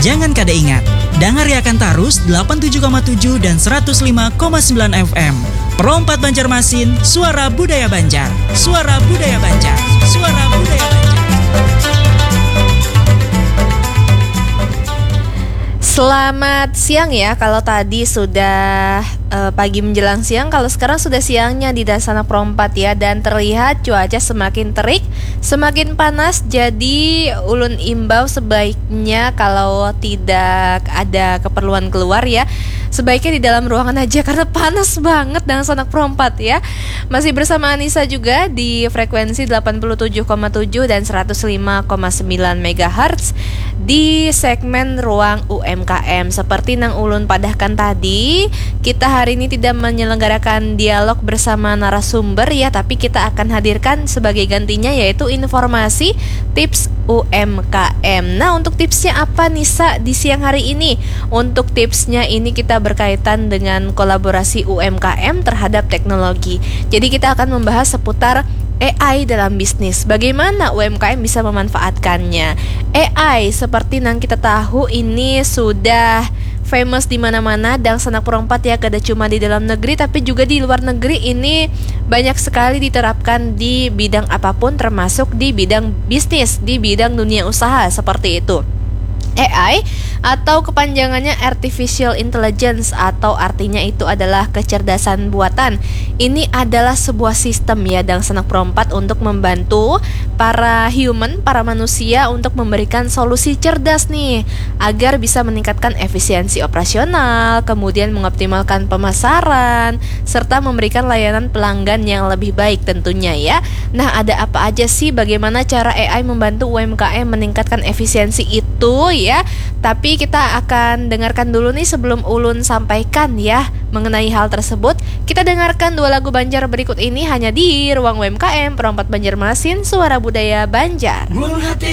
Jangan kada ingat, dangariakan tarus 87,7 dan 105,9 FM. Pro 4 Banjarmasin, suara budaya Banjar. Suara budaya Banjar. Suara budaya Banjar. Selamat siang ya. Kalau tadi sudah pagi menjelang siang, kalau sekarang sudah siangnya di Dasana Pro 4 ya. Dan terlihat cuaca semakin terik, semakin panas. Jadi ulun imbau sebaiknya kalau tidak ada keperluan keluar ya, sebaiknya di dalam ruangan aja karena panas banget Dasana Pro 4 ya. Masih bersama Anissa juga di frekuensi 87,7 dan 105,9 MHz di segmen Ruang UMKM. Seperti nang ulun padahkan tadi, kita hari ini tidak menyelenggarakan dialog bersama narasumber ya, tapi kita akan hadirkan sebagai gantinya yaitu informasi tips UMKM. Nah, untuk tipsnya apa Nisa di siang hari ini? Untuk tipsnya ini kita berkaitan dengan kolaborasi UMKM terhadap teknologi. Jadi kita akan membahas seputar AI dalam bisnis. Bagaimana UMKM bisa memanfaatkannya? AI seperti yang kita tahu ini sudah famous di mana-mana dan sanak perempat ya, kada cuma di dalam negeri tapi juga di luar negeri. Ini banyak sekali diterapkan di bidang apapun, termasuk di bidang bisnis, di bidang dunia usaha seperti itu. AI atau kepanjangannya Artificial Intelligence, atau artinya itu adalah kecerdasan buatan. Ini adalah sebuah sistem ya dan sanak perempat untuk membantu para human, para manusia untuk memberikan solusi cerdas nih agar bisa meningkatkan efisiensi operasional, kemudian mengoptimalkan pemasaran serta memberikan layanan pelanggan yang lebih baik tentunya ya. Nah, ada apa aja sih, bagaimana cara AI membantu UMKM meningkatkan efisiensi itu ya? Tapi kita akan dengarkan dulu nih sebelum ulun sampaikan ya mengenai hal tersebut. Kita dengarkan dua lagu Banjar berikut ini hanya di Ruang UMKM Pro 4 Banjarmasin, suara budaya Banjar.